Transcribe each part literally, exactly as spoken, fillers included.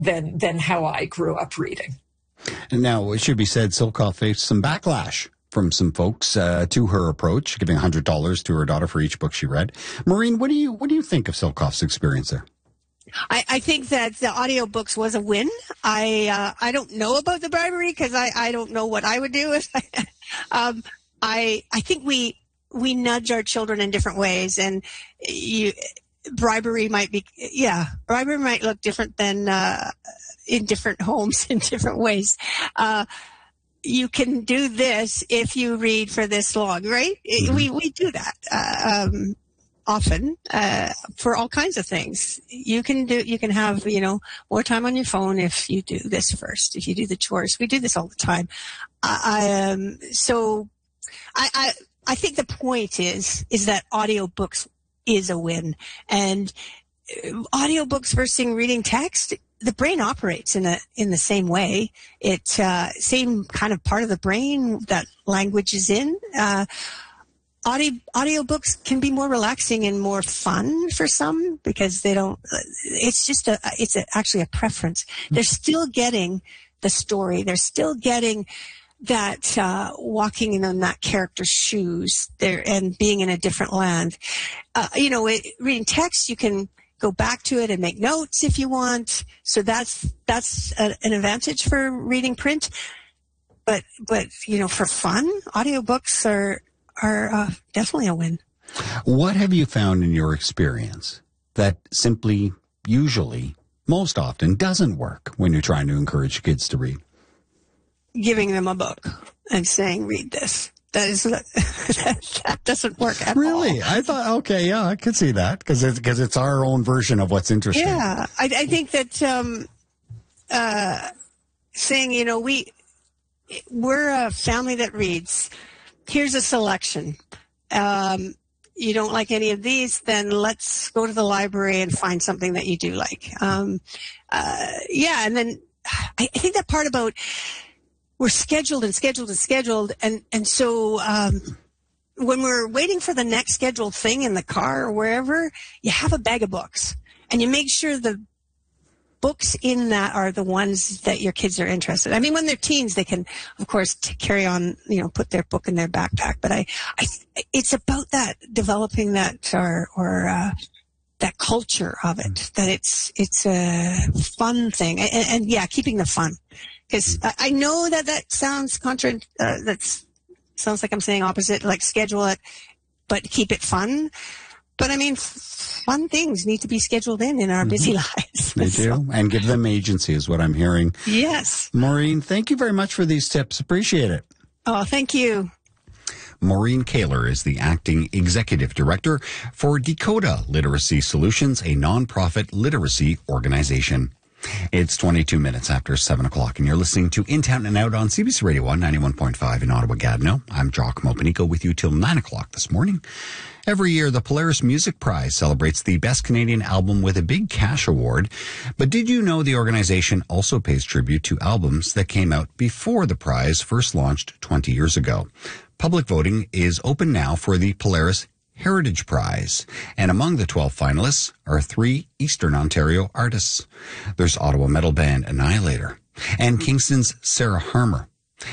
than than how I grew up reading. And now, it should be said, Silkoff faced some backlash from some folks uh, to her approach, giving one hundred dollars to her daughter for each book she read. Maureen, what do you what do you think of Silkoff's experience there? I, I think that the audiobooks was a win. I uh, I don't know about the bribery because I, I don't know what I would do if I, um, I I think we we nudge our children in different ways, and you bribery might be yeah bribery might look different than uh, in different homes in different ways. Uh, you can do this if you read for this long, right? Mm-hmm. We we do that. Uh, um, often uh, for all kinds of things. You can do. You can have you know more time on your phone if you do this first. If you do the chores, we do this all the time. I, um, so I, I I think the point is is that audiobooks is a win, and audiobooks versus reading text. The brain operates in a in the same way. It uh, same kind of part of the brain that language is in. Uh, Audio audiobooks can be more relaxing and more fun for some because they don't, it's just a, it's a, actually a preference. They're still getting the story. They're still getting that, uh, walking in that character's shoes there and being in a different land. Uh, you know, it, reading text, you can go back to it and make notes if you want. So that's, that's a, an advantage for reading print. But, but, you know, for fun, audiobooks are, are uh, definitely a win. What have you found in your experience that simply, usually, most often doesn't work when you're trying to encourage kids to read? Giving them a book and saying, read this. That is that, that doesn't work at really? all. Really? I thought, okay, yeah, I could see that because it's, because it's our own version of what's interesting. Yeah, I, I think that um, uh, saying, you know, we, we're a family that reads. Here's a selection. Um, you don't like any of these, then let's go to the library and find something that you do like. Um, uh, yeah, and then I, I think that part about we're scheduled and scheduled and scheduled, and and so um, when we're waiting for the next scheduled thing in the car or wherever, you have a bag of books, and you make sure the books in that are the ones that your kids are interested in. I mean, when they're teens, they can, of course, t- carry on, you know, put their book in their backpack. But I, I, it's about that developing that or, or, uh, that culture of it, that it's, it's a fun thing. And, and yeah, keeping the fun. Cause I, I know that that sounds contra, uh, that's, sounds like I'm saying opposite, like schedule it, but keep it fun. But I mean, fun things need to be scheduled in in our busy mm-hmm. lives. They do. So. And give them agency is what I'm hearing. Yes. Maureen, thank you very much for these tips. Appreciate it. Oh, thank you. Maureen Kaler is the acting executive director for Dakota Literacy Solutions, a nonprofit literacy organization. It's twenty-two minutes after seven o'clock, and you're listening to In Town and Out on C B C Radio one, ninety-one point five in Ottawa-Gatineau. I'm Giacomo Panico with you till nine o'clock this morning. Every year, the Polaris Music Prize celebrates the best Canadian album with a big cash award. But did you know the organization also pays tribute to albums that came out before the prize first launched twenty years ago? Public voting is open now for the Polaris Heritage Prize, and among the twelve finalists are three Eastern Ontario artists. There's Ottawa metal band Annihilator and Kingston's Sarah Harmer.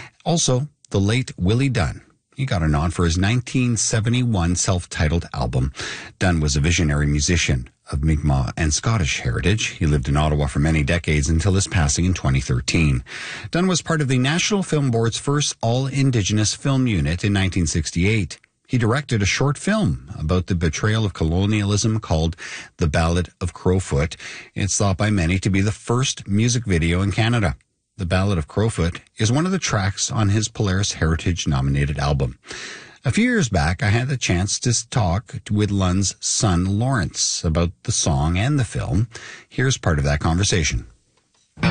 Also, the late Willie Dunn. He got a nod for his nineteen seventy-one self-titled album. Dunn was a visionary musician of Mi'kmaq and Scottish heritage. He lived in Ottawa for many decades until his passing in twenty thirteen. Dunn was part of the National Film Board's first all-Indigenous film unit in nineteen sixty-eight. He directed a short film about the betrayal of colonialism called The Ballad of Crowfoot. It's thought by many to be the first music video in Canada. The Ballad of Crowfoot is one of the tracks on his Polaris Heritage-nominated album. A few years back, I had the chance to talk with Lunn's son, Lawrence, about the song and the film. Here's part of that conversation.